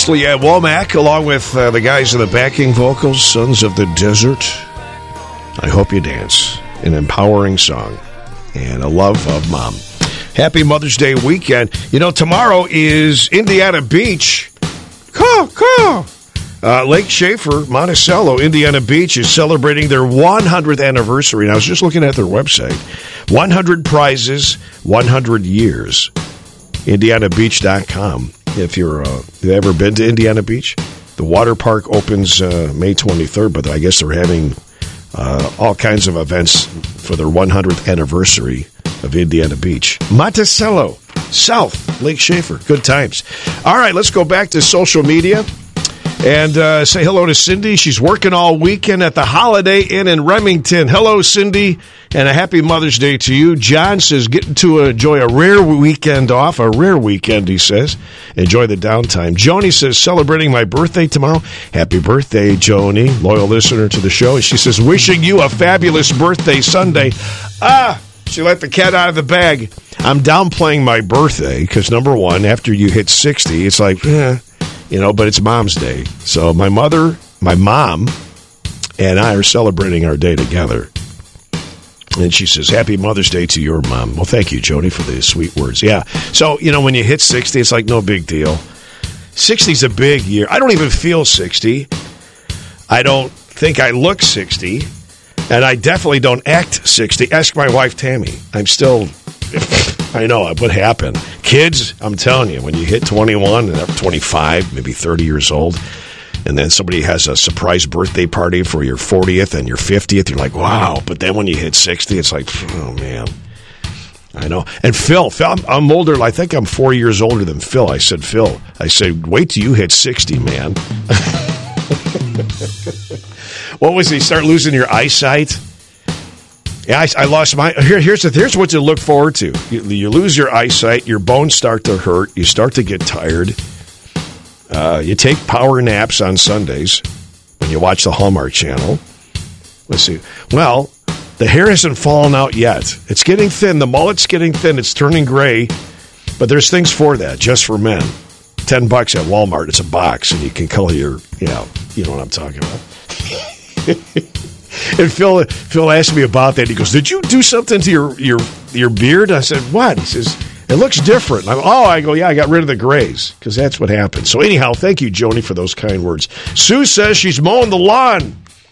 Leslie Ann Womack, along with the guys in the backing vocals, Sons of the Desert. I Hope You Dance, an empowering song, and a love of Mom. Happy Mother's Day weekend. You know, tomorrow is Indiana Beach. Lake Schaefer, Monticello, Indiana Beach is celebrating their 100th anniversary. And I was just looking at their website. 100 prizes, 100 years. IndianaBeach.com. If you've ever been to Indiana Beach, the water park opens May 23rd, but I guess they're having all kinds of events for their 100th anniversary of Indiana Beach. Monticello, South, Lake Schaefer. Good times. All right, let's go back to social media and say hello to Cindy. She's working all weekend at the Holiday Inn in Remington. Hello, Cindy, and a happy Mother's Day to you. John says getting to enjoy a rare weekend off. A rare weekend, he says. Enjoy the downtime. Joni says, celebrating my birthday tomorrow. Happy birthday, Joni, loyal listener to the show. And she says, wishing you a fabulous birthday Sunday. She let the cat out of the bag. I'm downplaying my birthday because, number one, after you hit 60, it's like, but it's Mom's Day. So my mom, and I are celebrating our day together. And she says, happy Mother's Day to your mom. Well, thank you, Joni, for the sweet words. Yeah. So, when you hit 60, it's like no big deal. 60's a big year. I don't even feel 60. I don't think I look 60. And I definitely don't act 60. Ask my wife, Tammy. I'm still, I know what happened. Kids, I'm telling you, when you hit 21 and 25, maybe 30 years old, and then somebody has a surprise birthday party for your 40th and your 50th, you're like, wow. But then when you hit 60, it's like, oh, man. I know. And Phil, I'm older. I think I'm 4 years older than Phil. I said, wait till you hit 60, man. What was it? Start losing your eyesight? Yeah, I lost my... Here's what to look forward to. You lose your eyesight, your bones start to hurt, you start to get tired. You take power naps on Sundays when you watch the Hallmark Channel. Let's see. Well, the hair hasn't fallen out yet. It's getting thin. The mullet's getting thin. It's turning gray. But there's things for that, just for men. $10 at Walmart. It's a box, and you can color your... you know what I'm talking about. And Phil asked me about that. He goes, did you do something to your beard? I said, what? He says, it looks different. I go, yeah, I got rid of the grays, because that's what happened. So anyhow, thank you, Joni, for those kind words. Sue says she's mowing the lawn.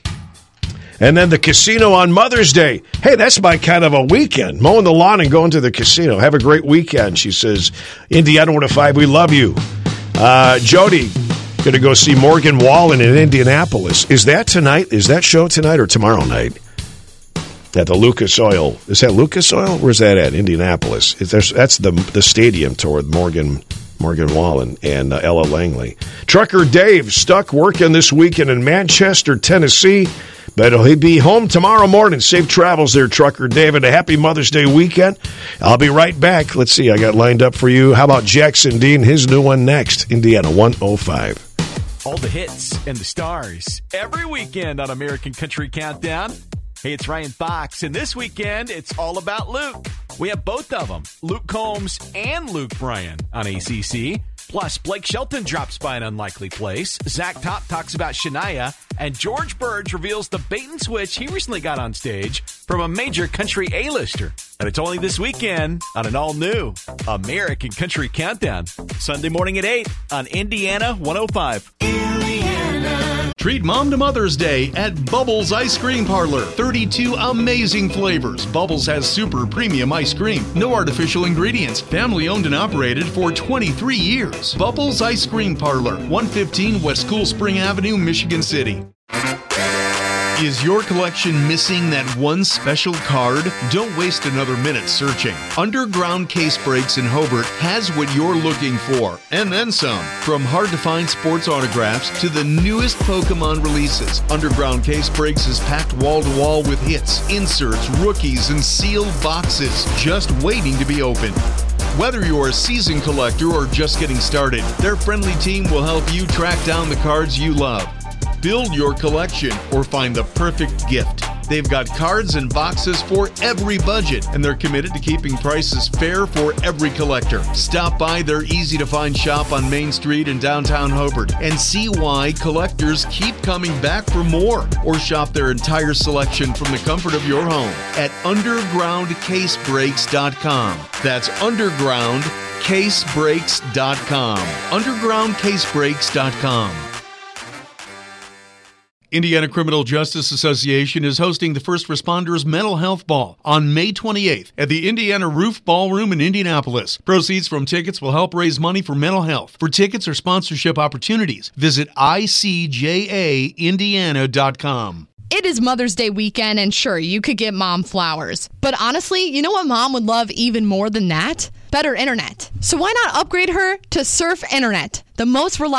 And then the casino on Mother's Day. Hey, that's my kind of a weekend. Mowing the lawn and going to the casino. Have a great weekend, she says. Indiana 105, we love you. Jody, going to go see Morgan Wallen in Indianapolis. Is that tonight? Is that show tonight or tomorrow night? At the Lucas Oil. Is that Lucas Oil? Where's that at? Indianapolis. That's the stadium tour with Morgan Wallen and Ella Langley. Trucker Dave stuck working this weekend in Manchester, Tennessee, but he'll be home tomorrow morning. Safe travels there, Trucker Dave, and a happy Mother's Day weekend. I'll be right back. Let's see, I got lined up for you. How about Jackson Dean? His new one next, Indiana 105. All the hits and the stars every weekend on American Country Countdown. Hey, it's Ryan Fox, and this weekend, it's all about Luke. We have both of them, Luke Combs and Luke Bryan on ACC. Plus, Blake Shelton drops by an unlikely place. Zach Top talks about Shania. And George Burge reveals the bait and switch he recently got on stage from a major country A-lister. And it's only this weekend on an all-new American Country Countdown. Sunday morning at 8 on Indiana 105. Treat Mom to Mother's Day at Bubbles Ice Cream Parlor. 32 amazing flavors. Bubbles has super premium ice cream. No artificial ingredients. Family owned and operated for 23 years. Bubbles Ice Cream Parlor, 115 West Cool Spring Avenue, Michigan City. Is your collection missing that one special card? Don't waste another minute searching. Underground Case Breaks in Hobart has what you're looking for, and then some. From hard-to-find sports autographs to the newest Pokemon releases, Underground Case Breaks is packed wall-to-wall with hits, inserts, rookies, and sealed boxes just waiting to be opened. Whether you're a seasoned collector or just getting started, their friendly team will help you track down the cards you love. Build your collection or find the perfect gift. They've got cards and boxes for every budget, and they're committed to keeping prices fair for every collector. Stop by their easy-to-find shop on Main Street in downtown Hobart and see why collectors keep coming back for more. Or shop their entire selection from the comfort of your home at undergroundcasebreaks.com. That's undergroundcasebreaks.com. undergroundcasebreaks.com. Indiana Criminal Justice Association is hosting the First Responders Mental Health Ball on May 28th at the Indiana Roof Ballroom in Indianapolis. Proceeds from tickets will help raise money for mental health. For tickets or sponsorship opportunities, visit icjaindiana.com. It is Mother's Day weekend, and sure, you could get mom flowers. But honestly, you know what mom would love even more than that? Better internet. So why not upgrade her to Surf Internet, the most reliable